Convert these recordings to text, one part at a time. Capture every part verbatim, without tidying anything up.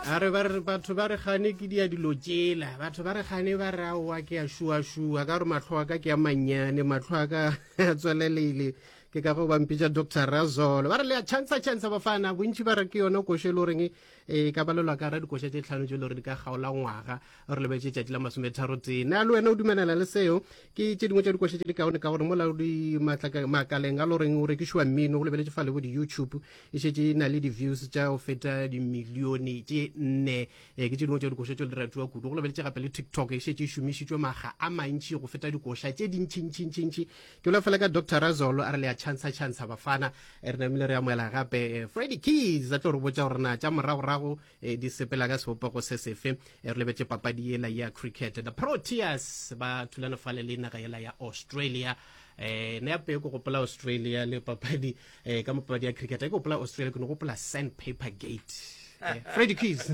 a re ba re batho ba re gane ke dia dilo tsela batho ba re gane ba ra wa ke a shua shua ka re matlho ka ke a manyane matlho ka a tswelelele ke ka go bampitša Doctor Razolo ba re le a chansa chansa bafana bontši ba re ke yona koše le reng e ka balelwa ka ra dikoša tše tlhano tše le re di ka gaola ngwaga re le betše tšatši la masometharo tsena le wena o dumelana le seo ke tše dingwe tša dikoša tše di kaone ka gore mola di makaleng a le reng o rekišiwa mmino go lebeletše fa le bo di-YouTube e šetše na le di-views tša go feta dimilione tše nne ke tše dingwe tša dikoša tše le ratiwa kudu go lebeletše gape le TikTok e šetše e šomišitšwe maga a mantši go feta dikoša tše dintšintšintšintši ke lo fela ka Doctor Razolo a re le a chansa chansa bafana re namile re amoela gape Freddie Keys a tlo re botša gore na tša moragorago di sepela ka sebopego se sefe re lebetse papadi ela ya cricket the Proteas ba thulana fale le naga ela ya Australia eh ne ape go gopola Australia le papadi eh ka papadi ya cricket e go gopola Australia go gopola Sandpaper Gate Freddie Keys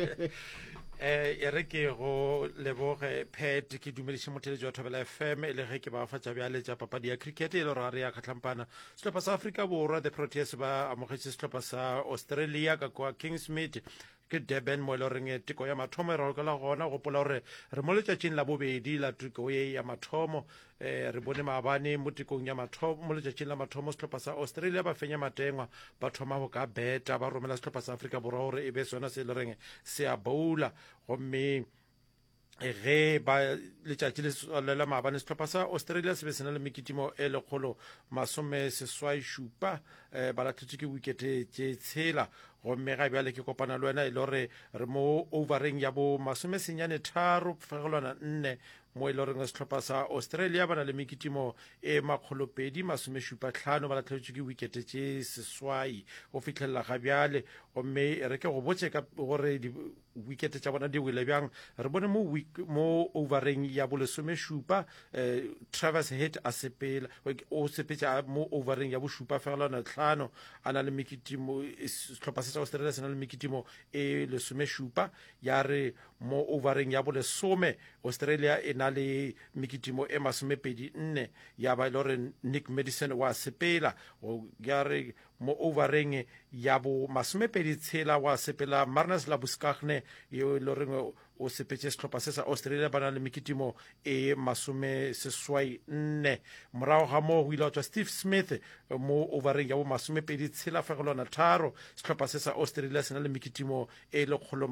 eh e re ke go leboge pet ke dumediše motheletši wa Thobela F M le ge ke ba fa tša bjale tša papadi ya cricket e le gore ya kgatlampana sehlopha sa Afrika Borwa the Proteas ba amogetše sehlopha sa Australia ka kwa Kingsmead ke Durban mo le reng teko ya mathomo re go la gona go pola gore re mo letšatšing la bobedi la teko ye ya mathomo eh re bone maabane mo tekong ya mathomo mo letšatšing la mathomo sehlopha sa Australia ba fenya matengwa ba thoma go ka beta ba romela sehlopha sa Afrika Borwa gore e be sona se le reng se a boula gomme ge ba letšatši le la maabane sehlopha sa Australia se be se na le mekitimo e lekgolo masome seswai šupa ba latlhetše ke wikete tše tshela gomme ga bjale ke kopana le wena e le gore re mo overeng ya bo masome senyane tharo fegelwana nne mo e le goreng sehlopha sa Australia ba na le mekitimo e makgolopedi masome šupa tlhano ba latlhetše ke wikete tše seswai go fitlhelela ga bjale gomme re ke go botse ka gore wikete tša bona di wele bjang re bone mo mo overeng ya bo lesome šupa Travis Head a sepela o sepetša mo overeng ya bo šupa fegelwana tlhano a na le mekitimo sehlopha sa Australia se na le mekitimo e lesome šupa ya re mo overeng ya bo lesome Australia e na le mekitimo e masomepedi nne ya ba e le gore Nick Madison wa sepela ya re mo overeng ya bo masomepedi tshela wa sepela Marnus Labuschagne yo e le gore o sepetše sehlopha se sa Australia ba na le mekitimo e masome seswai nne morago ga mo go ile tswa Steve Smith mo overeng ya bo masomepedi tshela fegelwana tharo sehlopha se sa Australia se na le mekitimo e lekgolo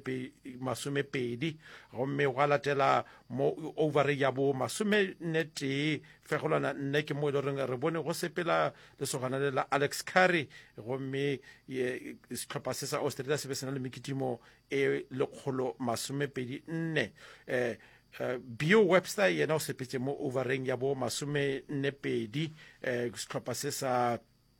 masomepedi gomme go latela mo overeng ya bo masome nne tee fegelwana nne ke mo e le goreng re bone go sepela lesogana le la Alex Curry gomme sehlopha se sa Australia se be se na le mekitimo e lekgolo masomepedi nne eh Bio Webster yena o sepetse mo overeng ya bo masome nne pedi eh sehlopha se sa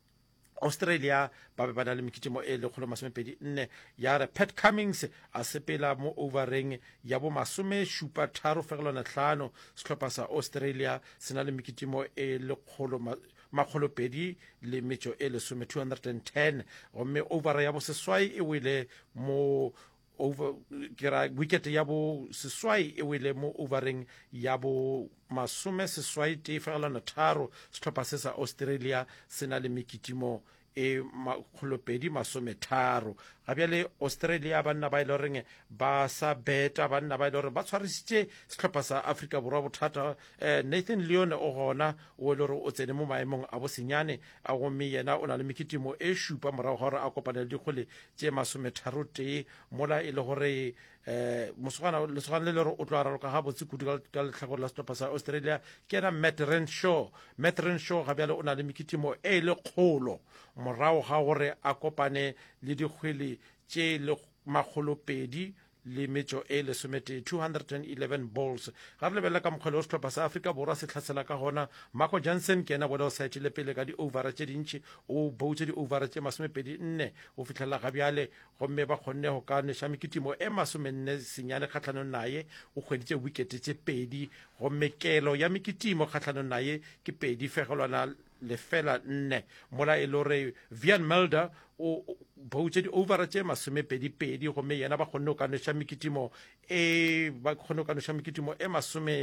Australia ba be ba na le mekitimo e lekgolo masomepedi nne ya re Pat Cummings a sepela mo overeng ya bo masome šupa tharo fegelwana tlhano sehlopha sa Australia se na le mekitimo e lekgolo makgolopedi le metšo e lesome two hundred ten gomme over ya bo seswai e wele mo over kera wicket ya bo seswai e wele mo overeng ya bo masome seswai tee fegelwana tharo sehlopha se sa Australia se na le mekitimo e makgolopedi masome tharo ga bjale Australia banna ba ile goreng ba sa beta banna ba ile gore ba tshwarisitše sehlopha sa Afrika Borwa bothata Nathan Leon o gona o ile gore o tsene mo maemong a bosenyane a gomme yena o na le mekitimo e šupa morago ga gore a kopane le dikgole tše masome tharo tee mola e le gore eh mosogana lesogana le le gore o tlo raloka ga botse kudu ka letlhakore la sehlopha sa Australia ke ena Matt Renshaw Matt Renshaw ga bjale o na le mekitimo e le kgolo morago ga gore a kopane le dikgwele tše le makgolopedi le metšo e lesomete two hundred eleven balls ga re lebelela ka mokgwele o sehlopha sa Afrika Borwa se tlhasela ka gona Marco Jansen ke ena bone o saetile pele ka di-overa tše dintšhi o boutše di-overa tše masomepedi nne o fitlhelela ga bjale gomme ba kgonne go ka neša mekitimo e masomenne senyane kgatlhanong naye o hweditše wikete tše pedi gomme kelo ya mekitimo kgatlhanong naye ke pedi fegelwana lefela nne mola e le gore Vian Mulder o boutše di-overa tše masomepedi-pedi gomme yena ba kgonne o ka neša mekitimo e ba kgonne o ka neša mekitimo e masome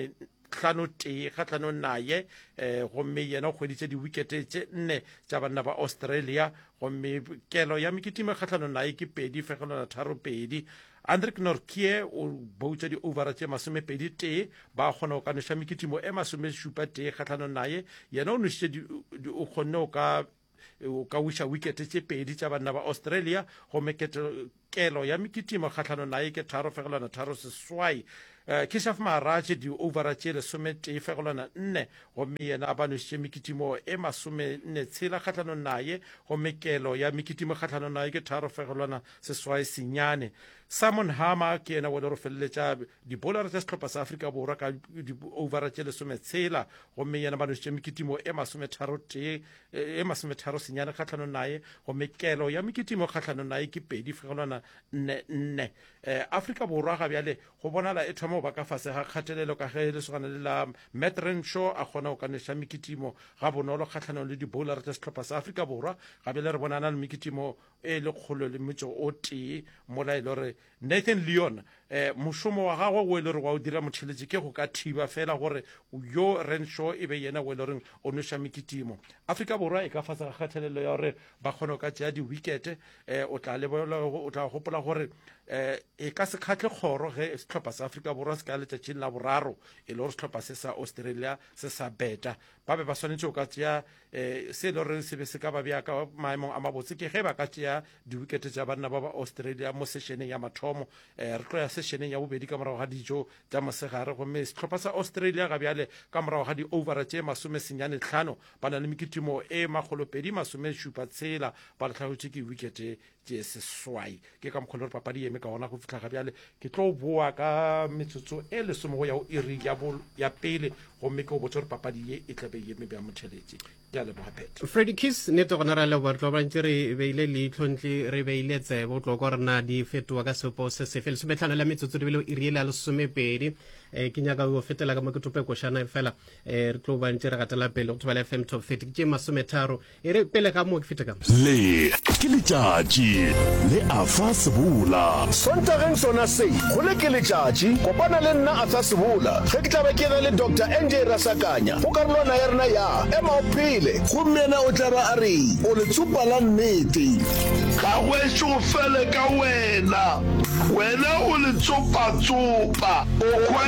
tlhano tee kgatlhanong naye um gomme yena o kgweditse di-wickete tse nne tša banna ba Australia gomme kelo ya mekitimo kgatlhanong naye ke pedi fegelwana tharo pedi. Andrick Nortje o boutša di-overa tše masomepedi tee ba kgona go ka noša mekitimo e masomešupa tee kgatlhanong naye yena o nošitše o kgonne o ka o ka wiša wickete tše pedi tša banna ba Australia gomme kelo ya mekitimo kgatlhanong naye ke tharo fegelwana tharo seswai. Uh, Keshaf Maharaj di-overa tše lesome tee fegelwana nne gomme yena a ba nošitše mekitimo e masome nne tshela kgatlhanong naye gomme kelo ya mekitimo kgatlhanong naye ke tharo fegelwana seswai senyane. Simon Hama ke yena wele go feleletša dibolare tša sehlopha sa Afrika Borwa ka di-overa tše lesome tshela gomme yena ba nošitše mekitimo e masome tharo tee e masome tharo senyane kgatlhanong naye gomme kelo ya mekitimo kgatlhanong naye ke pedi fegelwana nne nne. Uh, Afrika Borwa ga bjale go bonala e thoma ba ka fase ga kgatelelo ka ge le sogana le la Matt Renshaw a kgona go ka neša mekitimo ga bonolo kgatlhanong le di-bowlere tša sehlopha sa Afrika Borwa ga bjale re bonana le mekitimo e le kgolo le metso o tee mola e le gore Nathan Leon eh, mošomo wa gagwe o e le gore wa o dira motšheletše ke go ka thiba fela gore yo Renshaw e be yena o e le goreng o noša mekitimo. Afrika Borwa e ka fase ga kgathelelo ya gore ba kgone ka tšea di-wickete eh, o tla gopola gore eh, e ka se kgatle kgoro ge sehlopha sa Afrika Borwa se ka letšatšing la boraro e le gore sehlopha se sa Australia se sa beta ba be ba swanetše o ka tšea eh, se e le gore se be se ka ba bja ka maemong a mabotse ke ge ba ka tšea di-wickete tša banna ba ba Australia mo sessioneng ya mathomo eh, re tlo ya sessioneng ya bobedi ka morago ga dijo tša mosegare gomme sehlopha sa Australia ga bjale ka morago ga di-overa tše masome senyane tlhano ba na le mekitimo e magolopedi masome šupa tshela ba letlhagotše ke wickete tše seswai ke ka mokgolo gore papadi eme ka gona go fitlha ga bjale ke tlo boa ka metsotso e lesome go ya go iri ya pele gomme ke go botse gore papadi ye e tlabe eme bja motšheletše ke a leboga Pet. Freddie Kiss nete gona ra leboa re tlo bantse re beile leitlhontle re beile tsebe o tlo ko rena di fetoa ka sepo se sefe lesometlhano la metsotso re bile o iri ele a lesomepedi um ke nyaka o fetela ka mo ke tope košana fela um re tlo bantse re gatela pele go thobala F M top thirty ke tše masometharo e re pele ka moo ke fete ka le ke letšatši le afa sebula sontageng sona se go le ke letšatši kopana le nna afa sebula ge ke tlabe ke na le Doctor N J Rasakanya go karolwana ya rena ya ema o phele gommena o tla ba a re o le tsopa la nnete ka gwešo fele ka wena wena o le tsopa-tsopa o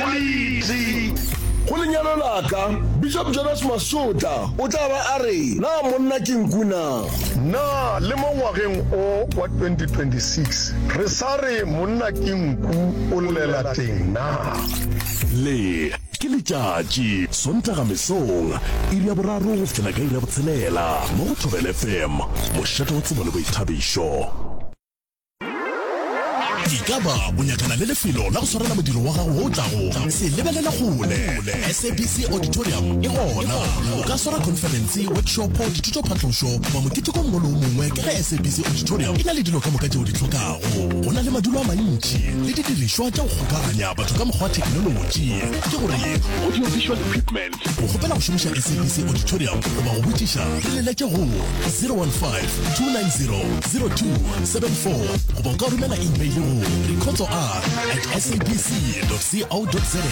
quality go lenyalo laka Bishop Jonas Masuta o tla ba a re na monna ke nkuna na le mo ngwageng o wa twenty twenty-six re sa re monna ke nku o llela teng na le ke letšatši sontaga mesong iri ya boraro go fetela ka iri ya botshelela mo go Thobela F M mošate wa tsebo le boithabišo. E ka ba o nyakana le lefelo la go swarela modiro wa gago o tlago se lebelela gole S A B C Auditorium e gona o ka swara conference workshop dithuto phatlošo ba moketeko mongwe le mongwe ke ge S A B C Auditorium e na le dilo ka moka tšeo di tlhokago go na le madulo a mantši le didirišwa tša go kgokaganya batho ka mokgwa wa thekenoloji ke gore audio visual equipment o kgopela go šomiša S A B C Auditorium goba go botšiša le leleke go zero one five two nine zero zero two seven four goba o ka romela email go Rikoto R at S A B C dot co dot za.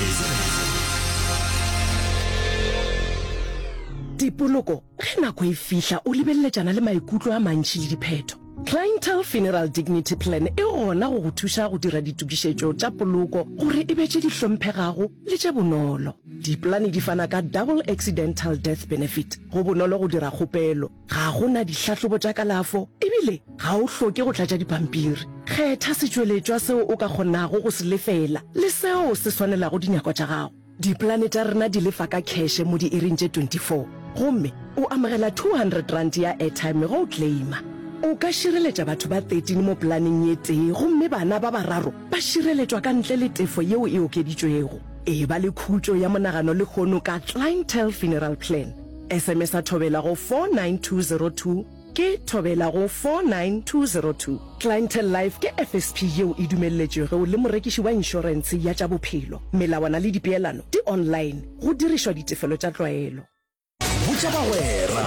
Dipoloko ge nako e fihla o lebelletšana le maikutlo a mantši le dipheto. Clientele Funeral Dignity Plan e gona go go thuša go dira ditukišetšo tša poloko gore e betše di hlomphegago le tša bonolo. Diplane di fana ka double accidental death benefit go bonolo go dira kgopelo ga gona dihlahlobo tša kalafo ebile ga o hloke go tlatša dipampiri. Kgetha setšweletšwa seo o ka kgonago go se lefela le seo se swanelago dinyako tša gago. Diplane tša rena di lefa ka cash mo di-iring tše twenty-four gomme o amogela two hundred rand ya airtime go o claima. O ka šireletša batho ba thirteen mo planeng ye tee gomme bana ba bararo ba šireletšwa ka ntle le tefo yeo e okeditšwego. E ba le khutšo ya monagano le kgono ka Clientele Funeral Plan. S M S a thobela go four nine two zero two ke thobela go four nine two zero two. Clientele Life ke F S P yeo e dumelletšego le morekiši wa inšorense ya tša bophelo. Melawana le dipeelano di online go dirišwa ditefelo tša tlwaelo. Botša bagwera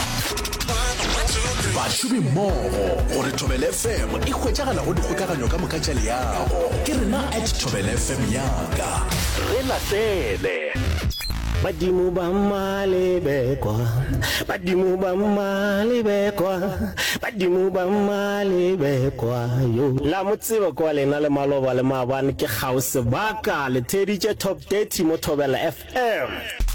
bašomi mmogo gore Thobela F M e hwetšagala go dikgokaganyo ka moka tša leago ke rena at Thobela F M yaka re latele. badimo ba malebekwa badimo ba malebekwa badimo ba malebekwa yo la motseba kwa lena le maloba le mabane ke gausa baka le theditše top thirty mo Thobela F M.